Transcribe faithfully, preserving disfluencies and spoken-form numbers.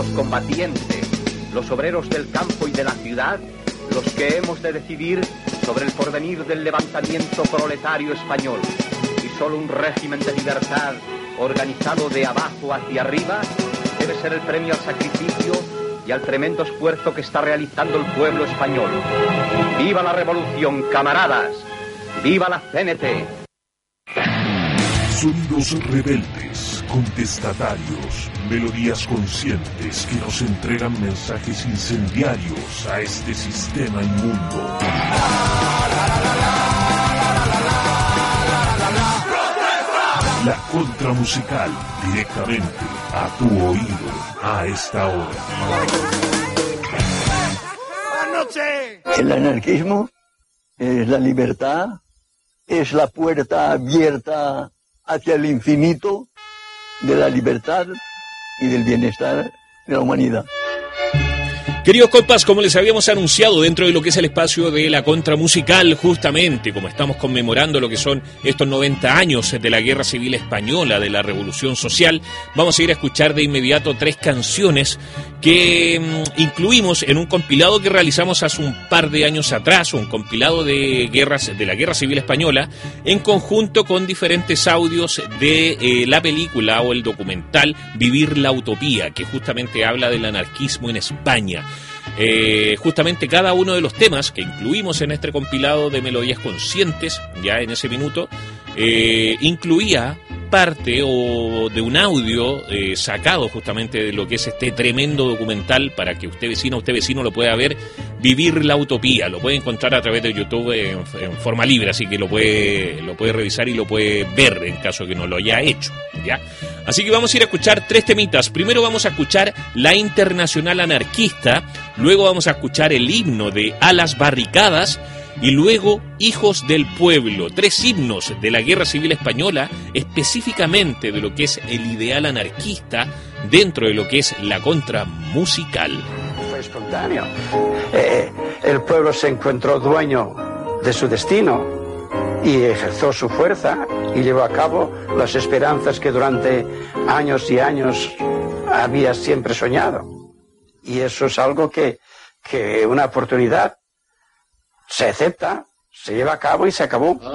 los combatientes, los obreros del campo y de la ciudad, los que hemos de decidir sobre el porvenir del levantamiento proletario español. Y solo un régimen de libertad organizado de abajo hacia arriba debe ser el premio al sacrificio y al tremendo esfuerzo que está realizando el pueblo español. ¡Viva la revolución, camaradas! ¡Viva la C N T! Sonidos rebeldes, contestatarios, melodías conscientes que nos entregan mensajes incendiarios a este sistema inmundo. La contra musical, directamente a tu oído, a esta hora. El anarquismo es la libertad, es la puerta abierta hacia el infinito de la libertad y del bienestar de la humanidad. Queridos compas, como les habíamos anunciado dentro de lo que es el espacio de la contra musical, justamente como estamos conmemorando lo que son estos noventa años de la Guerra Civil Española, de la Revolución Social, vamos a ir a escuchar de inmediato tres canciones que mmm, incluimos en un compilado que realizamos hace un par de años atrás, un compilado de guerras de la Guerra Civil Española, en conjunto con diferentes audios de eh, la película o el documental Vivir la Utopía, que justamente habla del anarquismo en España. Eh, justamente cada uno de los temas que incluimos en este compilado de melodías conscientes, ya en ese minuto, eh, incluía parte o de un audio eh, sacado justamente de lo que es este tremendo documental para que usted vecino, usted vecino lo pueda ver, Vivir la Utopía. Lo puede encontrar a través de YouTube en, en forma libre, así que lo puede, lo puede revisar y lo puede ver en caso que no lo haya hecho, ¿ya? Así que vamos a ir a escuchar tres temitas. Primero vamos a escuchar La Internacional Anarquista, luego vamos a escuchar el himno de A las Barricadas y luego Hijos del Pueblo, tres himnos de la Guerra Civil Española, específicamente de lo que es el ideal anarquista dentro de lo que es la contra musical. Fue espontáneo. Eh, el pueblo se encontró dueño de su destino y ejerció su fuerza y llevó a cabo las esperanzas que durante años y años había siempre soñado. Y eso es algo que, que una oportunidad se acepta, se lleva a cabo y se acabó.